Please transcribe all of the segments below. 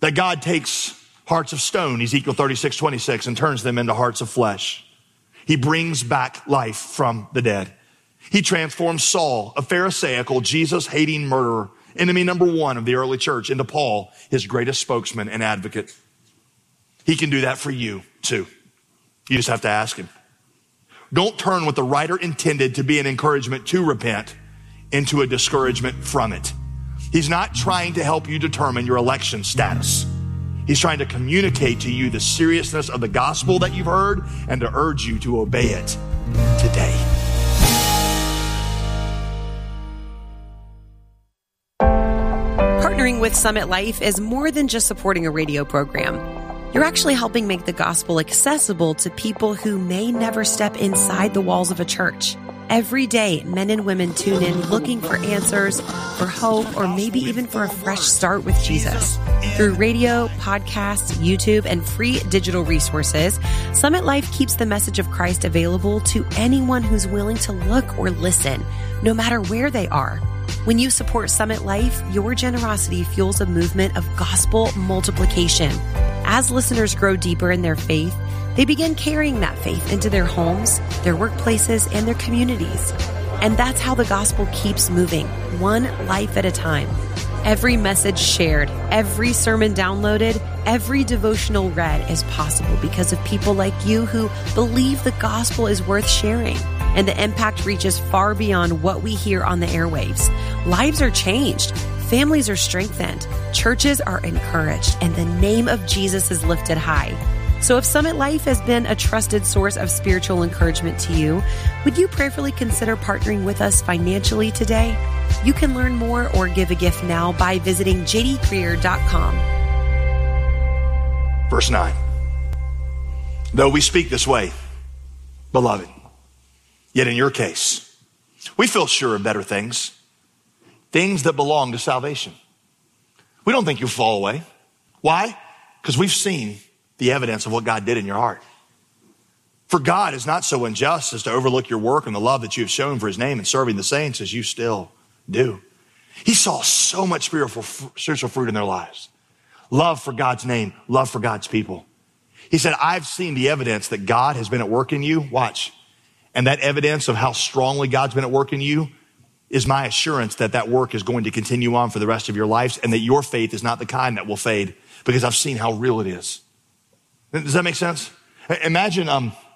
That God takes hearts of stone, Ezekiel 36:26, and turns them into hearts of flesh. He brings back life from the dead. He transforms Saul, a Pharisaical, Jesus-hating murderer, enemy number one of the early church, into Paul, his greatest spokesman and advocate. He can do that for you too. You just have to ask him. Don't turn what the writer intended to be an encouragement to repent into a discouragement from it. He's not trying to help you determine your election status. He's trying to communicate to you the seriousness of the gospel that you've heard and to urge you to obey it today. Partnering with Summit Life is more than just supporting a radio program. You're actually helping make the gospel accessible to people who may never step inside the walls of a church. Every day, men and women tune in looking for answers, for hope, or maybe even for a fresh start with Jesus. Through radio, podcasts, YouTube, and free digital resources, Summit Life keeps the message of Christ available to anyone who's willing to look or listen, no matter where they are. When you support Summit Life, your generosity fuels a movement of gospel multiplication. As listeners grow deeper in their faith, they begin carrying that faith into their homes, their workplaces, and their communities. And that's how the gospel keeps moving, one life at a time. Every message shared, every sermon downloaded, every devotional read is possible because of people like you who believe the gospel is worth sharing. And the impact reaches far beyond what we hear on the airwaves. Lives are changed. Families are strengthened. Churches are encouraged. And the name of Jesus is lifted high. So if Summit Life has been a trusted source of spiritual encouragement to you, would you prayerfully consider partnering with us financially today? You can learn more or give a gift now by visiting jdcreer.com. Verse 9. Though we speak this way, beloved, yet in your case, we feel sure of better things, things that belong to salvation. We don't think you'll fall away. Why? Because we've seen the evidence of what God did in your heart. For God is not so unjust as to overlook your work and the love that you have shown for his name in serving the saints as you still do. He saw so much spiritual fruit in their lives. Love for God's name, love for God's people. He said, I've seen the evidence that God has been at work in you. Watch. And that evidence of how strongly God's been at work in you is my assurance that that work is going to continue on for the rest of your lives and that your faith is not the kind that will fade because I've seen how real it is. Does that make sense? Imagine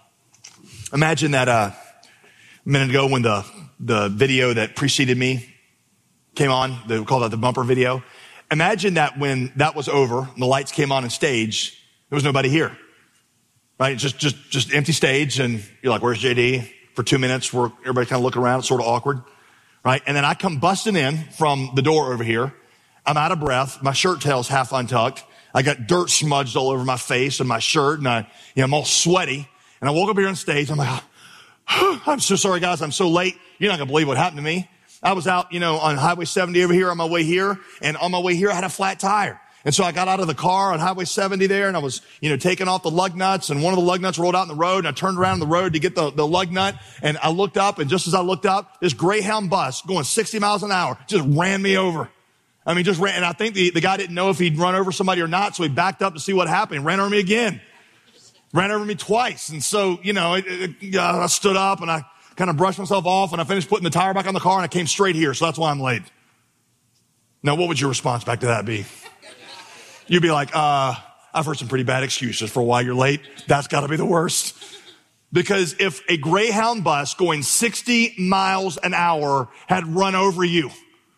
that a minute ago when the video that preceded me came on, they call that the bumper video. Imagine that when that was over and the lights came on stage, there was nobody here, right? Just empty stage. And you're like, where's JD? For 2 minutes, everybody kind of look around. It's sort of awkward, right? And then I come busting in from the door over here. I'm out of breath. My shirt tail's half untucked. I got dirt smudged all over my face and my shirt, and I'm all sweaty. And I woke up here on stage. I'm like, I'm so sorry, guys. I'm so late. You're not gonna believe what happened to me. I was out, on Highway 70 over here on my way here, and on my way here I had a flat tire. And so I got out of the car on Highway 70 there, and I was, taking off the lug nuts, and one of the lug nuts rolled out in the road, and I turned around the road to get the lug nut, and I looked up, and just as I looked up, this Greyhound bus going 60 miles an hour just ran me over. I mean, just ran, and I think the guy didn't know if he'd run over somebody or not, so he backed up to see what happened. He ran over me again. Ran over me twice. And so, I stood up and I kind of brushed myself off and I finished putting the tire back on the car and I came straight here. So that's why I'm late. Now, what would your response back to that be? You'd be like, I've heard some pretty bad excuses for why you're late. That's got to be the worst. Because if a Greyhound bus going 60 miles an hour had run over you,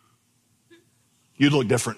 you'd look different.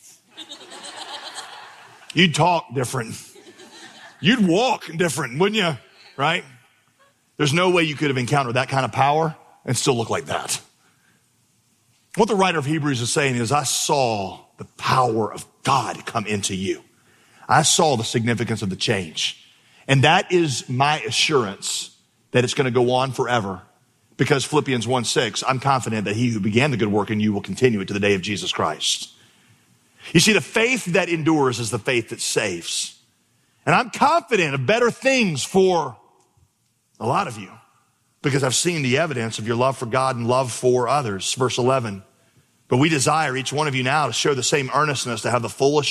You'd talk different. You'd walk different, wouldn't you? Right? There's no way you could have encountered that kind of power and still look like that. What the writer of Hebrews is saying is, I saw the power of God come into you. I saw the significance of the change. And that is my assurance that it's going to go on forever. Because Philippians 1:6, I'm confident that he who began the good work in you will continue it to the day of Jesus Christ. You see, the faith that endures is the faith that saves. And I'm confident of better things for a lot of you because I've seen the evidence of your love for God and love for others. Verse 11, but we desire each one of you now to show the same earnestness, to have the full assurance